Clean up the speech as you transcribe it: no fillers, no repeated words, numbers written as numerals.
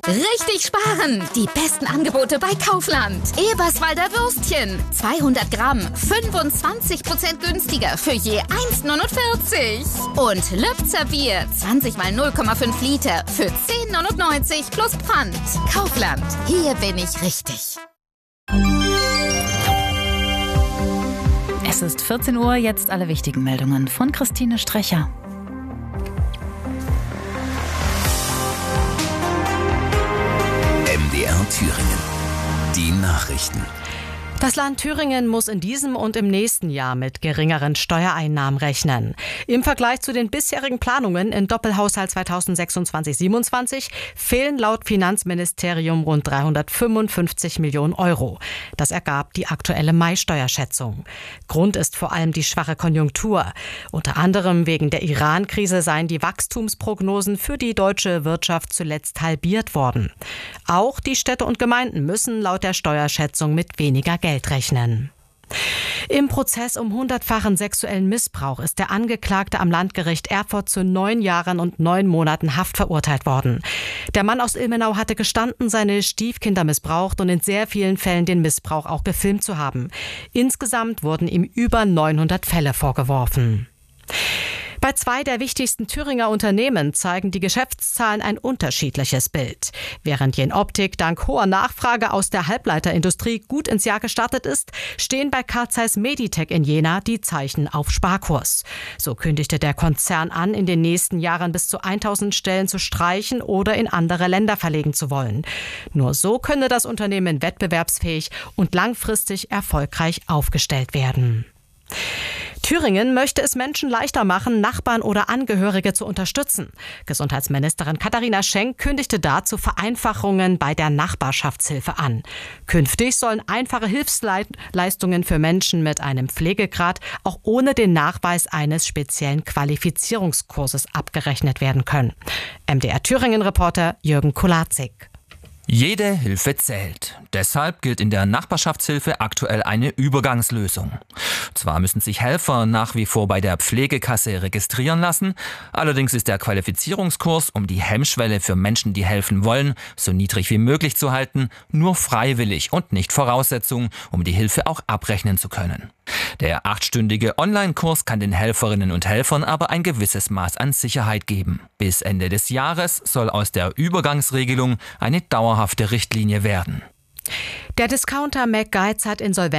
Richtig sparen! Die besten Angebote bei Kaufland. Eberswalder Würstchen. 200 Gramm. 25% günstiger für je 1,49. Und Lübzer Bier. 20 mal 0,5 Liter für 10,99 plus Pfand. Kaufland. Hier bin ich richtig. Es ist 14 Uhr, jetzt alle wichtigen Meldungen von Christine Strecher. MDR Thüringen. Die Nachrichten. Das Land Thüringen muss in diesem und im nächsten Jahr mit geringeren Steuereinnahmen rechnen. Im Vergleich zu den bisherigen Planungen im Doppelhaushalt 2026/27 fehlen laut Finanzministerium rund 355 Millionen Euro. Das ergab die aktuelle Mai-Steuerschätzung. Grund ist vor allem die schwache Konjunktur. Unter anderem wegen der Iran-Krise seien die Wachstumsprognosen für die deutsche Wirtschaft zuletzt halbiert worden. Auch die Städte und Gemeinden müssen laut der Steuerschätzung mit weniger Geld rechnen. Im Prozess um 100-fachen sexuellen Missbrauch ist der Angeklagte am Landgericht Erfurt zu 9 Jahren und 9 Monaten Haft verurteilt worden. Der Mann aus Ilmenau hatte gestanden, seine Stiefkinder missbraucht und in sehr vielen Fällen den Missbrauch auch gefilmt zu haben. Insgesamt wurden ihm über 900 Fälle vorgeworfen. Bei 2 der wichtigsten Thüringer Unternehmen zeigen die Geschäftszahlen ein unterschiedliches Bild. Während Jenoptik dank hoher Nachfrage aus der Halbleiterindustrie gut ins Jahr gestartet ist, stehen bei Carl Zeiss Meditec in Jena die Zeichen auf Sparkurs. So kündigte der Konzern an, in den nächsten Jahren bis zu 1000 Stellen zu streichen oder in andere Länder verlegen zu wollen. Nur so könne das Unternehmen wettbewerbsfähig und langfristig erfolgreich aufgestellt werden. Thüringen möchte es Menschen leichter machen, Nachbarn oder Angehörige zu unterstützen. Gesundheitsministerin Katharina Schenk kündigte dazu Vereinfachungen bei der Nachbarschaftshilfe an. Künftig sollen einfache Hilfsleistungen für Menschen mit einem Pflegegrad auch ohne den Nachweis eines speziellen Qualifizierungskurses abgerechnet werden können. MDR Thüringen-Reporter Jürgen Kulazik. Jede Hilfe zählt. Deshalb gilt in der Nachbarschaftshilfe aktuell eine Übergangslösung. Zwar müssen sich Helfer nach wie vor bei der Pflegekasse registrieren lassen, allerdings ist der Qualifizierungskurs, um die Hemmschwelle für Menschen, die helfen wollen, so niedrig wie möglich zu halten, nur freiwillig und nicht Voraussetzung, um die Hilfe auch abrechnen zu können. Der 8-stündige Online-Kurs kann den Helferinnen und Helfern aber ein gewisses Maß an Sicherheit geben. Bis Ende des Jahres soll aus der Übergangsregelung eine dauerhafte Richtlinie werden. Der Discounter McGuides hat Insolvenz